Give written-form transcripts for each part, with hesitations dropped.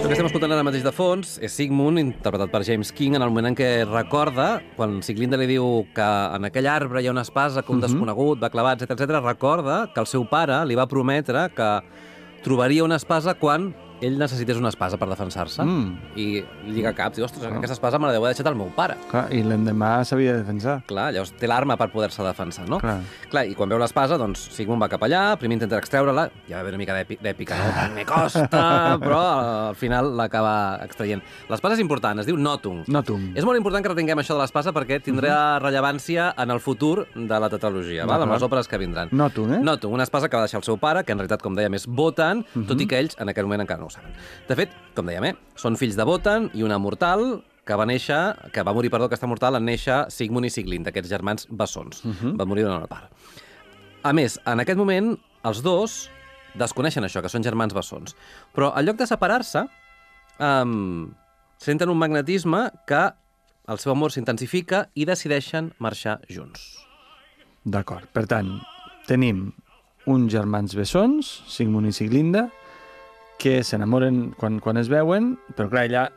que estem escoltant ara mateix de fons és Sigmund, interpretat per James King, en el moment en què recorda, quan Sieglinde li diu que en aquell arbre hi ha una espasa que un desconegut va clavar, etc, recorda que el seu pare li va prometre que trobaria una espasa quan ell necessités una espasa per defensar-se. I lliga caps, diu, ostres, aquesta espasa me la deu haver deixat el meu pare. Clar, i l'endemà s'havia de defensar. Clar, llavors té l'arma per poder-se defensar, no? Clar, i quan veu l'espasa, doncs Sigmund va cap allà, primer intenta extreure-la, ja va haver una mica d'èpica, no? Me costa, però al final l'acaba extraient. L'espasa és important, es diu Notung. Notung. És molt important que retinguem això de l'espasa perquè tindrà rellevància en el futur de la tetralogia, amb les òperes que vindran. Notung, eh? Notung, una espasa que va deixar el seu pare, que en realitat, com dèiem, és Wotan, tot i que ells en aquell moment encara no ho saben. De fet, com dèiem, són fills de Wotan i una mortal que va morir, aquesta mortal, en néixer Sigmund i Sieglinde, aquests germans bessons. Va morir d'una part. A més, en aquest moment, els dos desconeixen això, que són germans bessons. Però, en lloc de separar-se, senten un magnetisme que el seu amor s'intensifica i decideixen marxar junts. D'acord. Per tant, tenim uns germans bessons, Sigmund i Sieglinde, que s'enamoren quan es veuen, però clar, ella...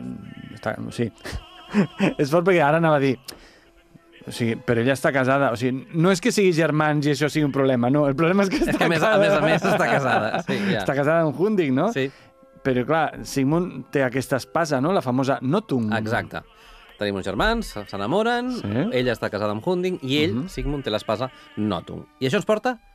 és fort perquè ara anava a dir... però ella està casada. No és que sigui germans i això sigui un problema, no. El problema és que està casada. A més està casada. Sí, ja. Està casada amb Hunding, no? Sí. Però clar, Sigmund té aquesta espasa, no? La famosa Notung. Exacte. Tenim uns germans, s'enamoren, ella està casada amb Hunding i ell, Sigmund, té l'espasa Notung. I això ens porta